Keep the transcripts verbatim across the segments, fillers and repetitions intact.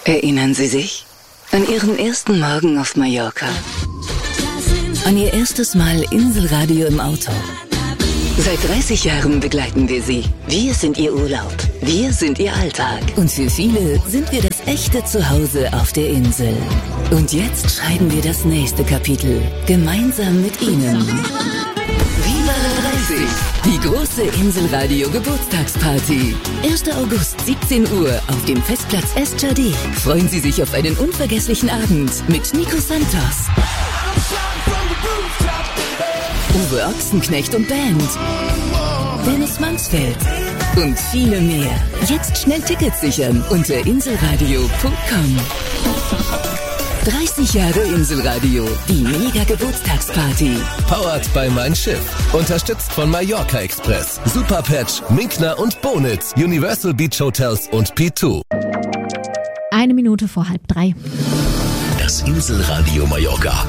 Erinnern Sie sich an Ihren ersten Morgen auf Mallorca? An Ihr erstes Mal Inselradio im Auto? Seit dreißig Jahren begleiten wir Sie. Wir sind Ihr Urlaub. Wir sind Ihr Alltag. Und für viele sind wir das echte Zuhause auf der Insel. Und jetzt schreiben wir das nächste Kapitel. Gemeinsam mit Ihnen. Viva la dreißig! Die große Inselradio Geburtstagsparty. erster August, siebzehn Uhr auf dem Festplatz Estjardé. Freuen Sie sich auf einen unvergesslichen Abend mit Nico Santos, Uwe Ochsenknecht und Band, Dennis Mansfeld und viele mehr. Jetzt schnell Tickets sichern unter inselradio punkt com. dreißig Jahre Inselradio, die Mega-Geburtstagsparty. Powered by Mein Schiff. Unterstützt von Mallorca Express, Superpatch, Minkner und Bonitz, Universal Beach Hotels und P zwei. Eine Minute vor halb drei. Das Inselradio Mallorca.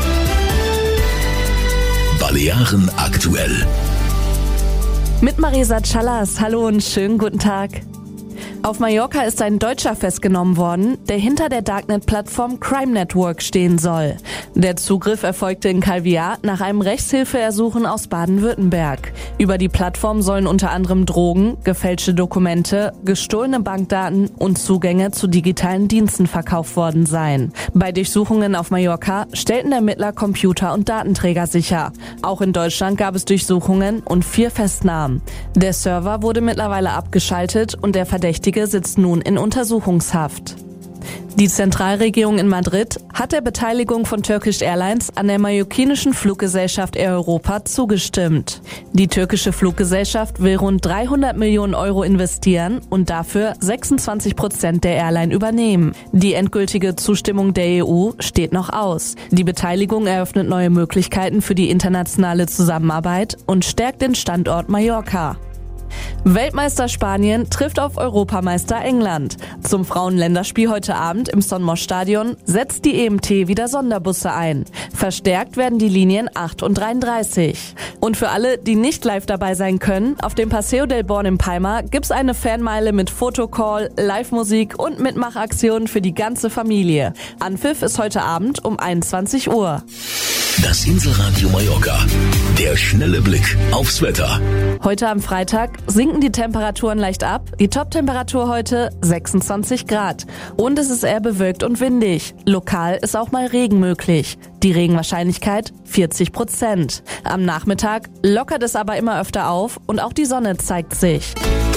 Balearen aktuell. Mit Marisa Callas. Hallo und schönen guten Tag. Auf Mallorca ist ein Deutscher festgenommen worden, der hinter der Darknet-Plattform Crime Network stehen soll. Der Zugriff erfolgte in Calvià nach einem Rechtshilfeersuchen aus Baden-Württemberg. Über die Plattform sollen unter anderem Drogen, gefälschte Dokumente, gestohlene Bankdaten und Zugänge zu digitalen Diensten verkauft worden sein. Bei Durchsuchungen auf Mallorca stellten Ermittler Computer und Datenträger sicher. Auch in Deutschland gab es Durchsuchungen und vier Festnahmen. Der Server wurde mittlerweile abgeschaltet und der Verdächtige sitzt nun in Untersuchungshaft. Die Zentralregierung in Madrid hat der Beteiligung von Turkish Airlines an der mallorquinischen Fluggesellschaft Air Europa zugestimmt. Die türkische Fluggesellschaft will rund dreihundert Millionen Euro investieren und dafür sechsundzwanzig Prozent der Airline übernehmen. Die endgültige Zustimmung der E U steht noch aus. Die Beteiligung eröffnet neue Möglichkeiten für die internationale Zusammenarbeit und stärkt den Standort Mallorca. Weltmeister Spanien trifft auf Europameister England. Zum Frauenländerspiel heute Abend im Son Moix Stadion setzt die E M T wieder Sonderbusse ein. Verstärkt werden die Linien acht und dreiunddreißig. Und für alle, die nicht live dabei sein können, auf dem Paseo del Born in Palma gibt's eine Fanmeile mit Fotocall, Live-Musik und Mitmachaktionen für die ganze Familie. Anpfiff ist heute Abend um einundzwanzig Uhr. Das Inselradio Mallorca. Der schnelle Blick aufs Wetter. Heute am Freitag sinken die Temperaturen leicht ab. Die Top-Temperatur heute sechsundzwanzig Grad. Und es ist eher bewölkt und windig. Lokal ist auch mal Regen möglich. Die Regenwahrscheinlichkeit vierzig Prozent. Am Nachmittag lockert es aber immer öfter auf und auch die Sonne zeigt sich.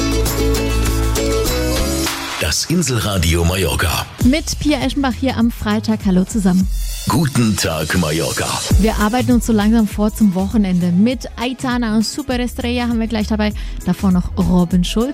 Das Inselradio Mallorca. Mit Pia Eschenbach hier am Freitag. Hallo zusammen. Guten Tag, Mallorca. Wir arbeiten uns so langsam vor zum Wochenende. Mit Aitana und Super Estrella haben wir gleich dabei. Davor noch Robin Schulz.